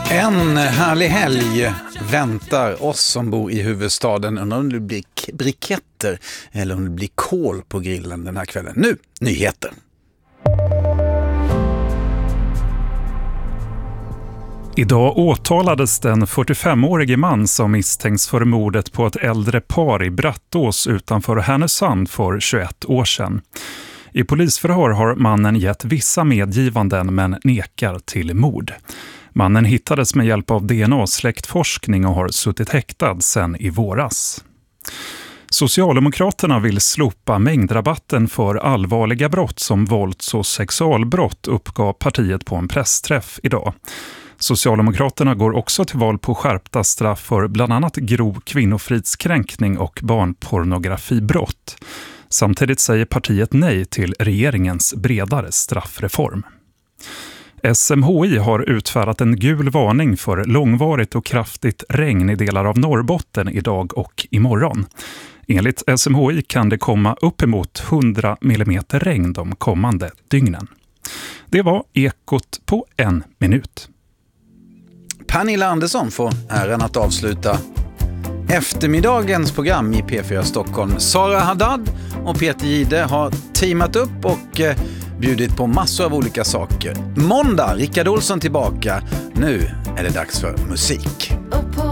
En härlig helg väntar oss som bor i huvudstaden. Undrar om det blir briketter eller om det blir kål på grillen den här kvällen. Nu, nyheter. Idag åtalades den 45-årige man som misstänks för mordet på ett äldre par i Brattås utanför Härnösand för 21 år sedan. I polisförhör har mannen gett vissa medgivanden men nekar till mord. Mannen hittades med hjälp av DNA och släktforskning och har suttit häktad sedan i våras. Socialdemokraterna vill slopa mängdrabatten för allvarliga brott som vålds- och sexualbrott, uppgav partiet på en pressträff idag. Socialdemokraterna går också till val på skärpta straff för bland annat grov kvinnofridskränkning och barnpornografibrott. Samtidigt säger partiet nej till regeringens bredare straffreform. SMHI har utfärdat en gul varning för långvarigt och kraftigt regn i delar av Norrbotten idag och imorgon. Enligt SMHI kan det komma uppemot 100 mm regn de kommande dygnen. Det var Ekot på en minut. Pernilla Andersson får äran att avsluta eftermiddagens program i P4 Stockholm. Sara Haddad och Peter Gide har teamat upp och bjudit på massor av olika saker. Måndag, Rickard Olsson tillbaka. Nu är det dags för musik.